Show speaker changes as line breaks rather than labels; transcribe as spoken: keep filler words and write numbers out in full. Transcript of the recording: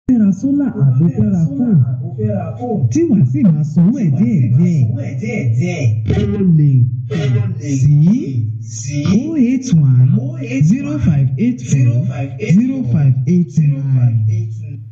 fẹ́ ra sólà àbò fẹ́ ra fóònù tí wàá sì máa sanwó ẹ̀ díẹ̀díẹ̀ ó lè sí oh eight one zero five eight four zero five eight nine.